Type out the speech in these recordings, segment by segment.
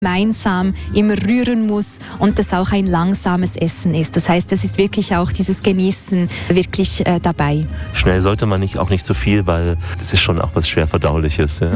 gemeinsam immer rühren muss und das auch ein langsames Essen ist. Das heißt, es ist wirklich auch dieses Genießen wirklich dabei. Schnell sollte man auch nicht zu viel, weil es ist schon auch was schwer Verdauliches. Ja,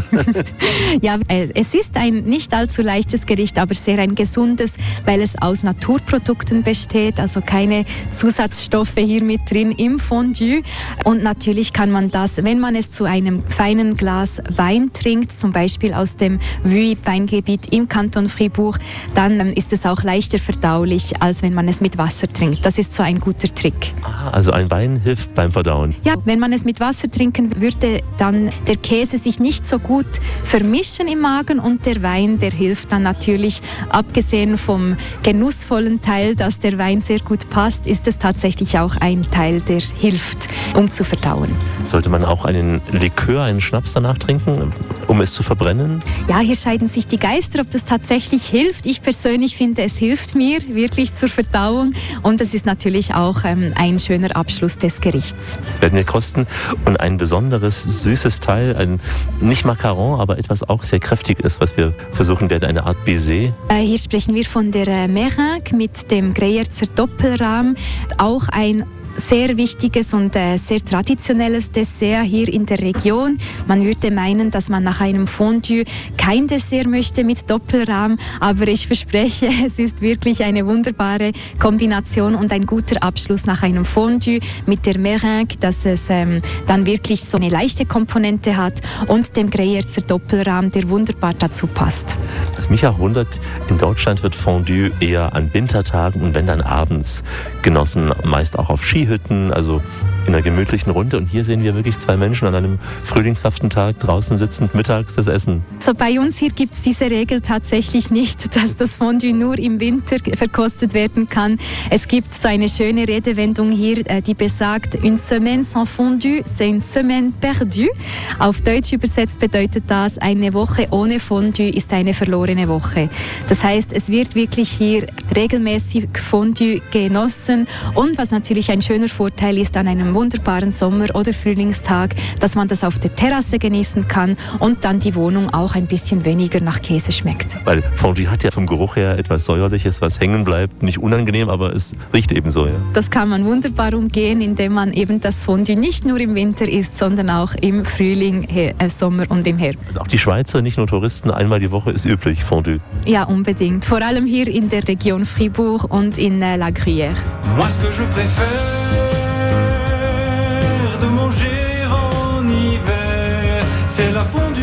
ja, es ist ein nicht allzu leichtes Gericht, aber sehr ein gesundes, weil es aus Naturprodukten besteht, also keine Zusatzstoffe hier mit drin im Fondue. Und natürlich kann man das, wenn man es zu einem feinen Glas Wein trinkt, zum Beispiel aus dem Vuilly-Weingebiet im Kanton Fribourg, dann ist es auch leichter verdaulich, als wenn man es mit Wasser trinkt. Das ist so ein guter Trick. Also ein Wein hilft beim Verdauen? Ja, wenn man es mit Wasser trinken würde, dann der Käse sich nicht so gut vermischen im Magen und der Wein, der hilft dann natürlich, abgesehen vom genussvollen Teil, dass der Wein sehr gut passt, ist es tatsächlich auch ein Teil, der hilft, um zu verdauen. Sollte man auch einen Likör, einen Schnaps danach trinken, um es zu verbrennen? Ja, hier scheiden sich die Geister, ob das tatsächlich hilft. Ich persönlich finde, es hilft mir wirklich zur Verdauung und es ist natürlich auch ein schöner Abschluss des Gerichts. Werden wir kosten und ein besonderes süßes Teil, nicht Macaron, aber etwas auch sehr kräftig ist, was wir versuchen werden, eine Art Baiser. Hier sprechen wir von der Meringue mit dem Greyerzer Doppelrahm, auch ein sehr wichtiges und sehr traditionelles Dessert hier in der Region. Man würde meinen, dass man nach einem Fondue kein Dessert möchte mit Doppelrahm, aber ich verspreche, es ist wirklich eine wunderbare Kombination und ein guter Abschluss nach einem Fondue mit der Meringue, dass es dann wirklich so eine leichte Komponente hat und dem Greyerzer Doppelrahm, der wunderbar dazu passt. Was mich auch wundert, in Deutschland wird Fondue eher an Wintertagen und wenn dann abends genossen, meist auch auf Skihütten, also in einer gemütlichen Runde. Und hier sehen wir wirklich zwei Menschen an einem frühlingshaften Tag draußen sitzend mittags das Essen. So bei uns hier gibt es diese Regel tatsächlich nicht, dass das Fondue nur im Winter verkostet werden kann. Es gibt so eine schöne Redewendung hier, die besagt, une semaine sans fondue, c'est une semaine perdue. Auf Deutsch übersetzt bedeutet das, eine Woche ohne Fondue ist eine verlorene Woche. Das heißt, es wird wirklich hier regelmäßig Fondue genossen und was natürlich ein schöner Vorteil ist an einem wunderbaren Sommer- oder Frühlingstag, dass man das auf der Terrasse genießen kann und dann die Wohnung auch ein bisschen weniger nach Käse schmeckt. Weil Fondue hat ja vom Geruch her etwas Säuerliches, was hängen bleibt. Nicht unangenehm, aber es riecht ebenso. Ja. Das kann man wunderbar umgehen, indem man eben das Fondue nicht nur im Winter isst, sondern auch im Frühling, Sommer und im Herbst. Also auch die Schweizer, nicht nur Touristen, einmal die Woche ist üblich, Fondue. Ja, unbedingt. Vor allem hier in der Region Fribourg und in La Gruyère. Moi, ce que je préfère de manger en hiver, c'est la fondue,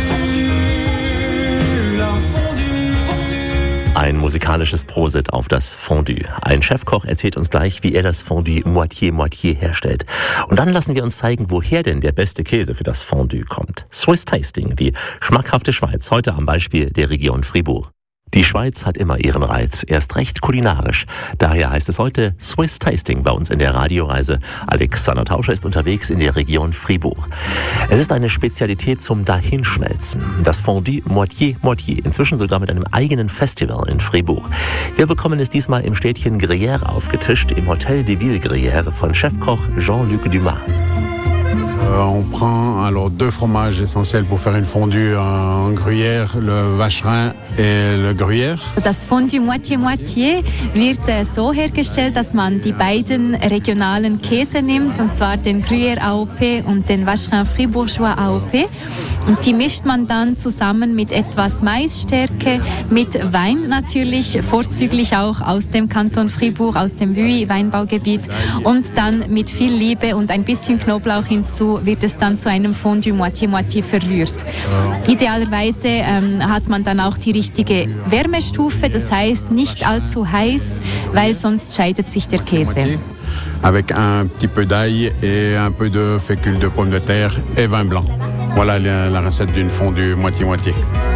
la fondue. Ein musikalisches Prosit auf das Fondue. Ein Chefkoch erzählt uns gleich, wie er das Fondue Moitié-Moitié herstellt. Und dann lassen wir uns zeigen, woher denn der beste Käse für das Fondue kommt. Swiss Tasting, die schmackhafte Schweiz, heute am Beispiel der Region Fribourg. Die Schweiz hat immer ihren Reiz, erst recht kulinarisch. Daher heißt es heute Swiss Tasting bei uns in der Radioreise. Alexander Tauscher ist unterwegs in der Region Fribourg. Es ist eine Spezialität zum Dahinschmelzen. Das Fondue Moitié-Moitié, inzwischen sogar mit einem eigenen Festival in Fribourg. Wir bekommen es diesmal im Städtchen Gruyère aufgetischt, im Hotel de Ville Gruyère von Chefkoch Jean-Luc Dumas. On prend alors 2 fromages essentiels pour faire une fondue en Gruyère, le Vacherin et le Gruyère. Das Fondue Moitié-Moitié wird so hergestellt, dass man die beiden regionalen Käse nimmt, und zwar den Gruyère AOP und den Vacherin Fribourgeois AOP. Und die mischt man dann zusammen mit etwas Maisstärke, mit Wein natürlich, vorzüglich auch aus dem Kanton Fribourg, aus dem Vuilly-Weinbaugebiet. Und dann mit viel Liebe und ein bisschen Knoblauch hinzu wird es dann zu einem Fondue Moitié-Moitié verrührt. Idealerweise hat man dann auch die richtige Wärmestufe, das heißt nicht allzu heiß, weil sonst scheidet sich der Käse. Avec un petit peu d'ail et un peu de fécule de pomme de terre et vin blanc. Voilà la recette d'une fondue Moitié-Moitié.